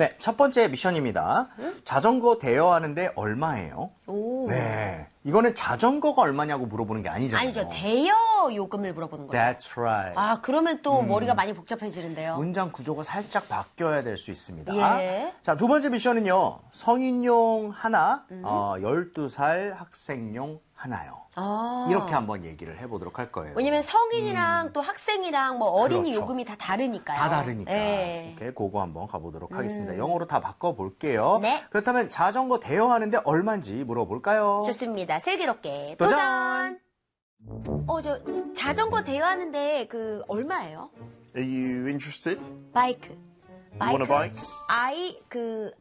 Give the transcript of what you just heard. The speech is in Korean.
네, 첫 번째 미션입니다. 자전거 대여하는데 얼마예요? 오. 네, 이거는 자전거가 얼마냐고 물어보는 게 아니잖아요. 아니죠. 대여 요금을 물어보는 거죠. That's right. 아, 그러면 또 머리가 많이 복잡해지는데요. 문장 구조가 살짝 바뀌어야 될 수 있습니다. 예. 자, 두 번째 미션은요. 성인용 하나, 12살 학생용 하나요. 아. 이렇게 한번 얘기를 해보도록 할 거예요. 왜냐면 성인이랑 또 학생이랑 뭐 어린이 그렇죠. 요금이 다 다르니까요. 다 다르니까. 예. 이렇게 그거 한번 가보도록 하겠습니다. 영어로 다 바꿔볼게요. 네. 그렇다면 자전거 대여하는데 얼마인지 물어볼까요? 좋습니다. 슬기롭게 도전! 저 자전거 대여하는데 그 얼마예요? Are you interested? 바이크. You want a bike?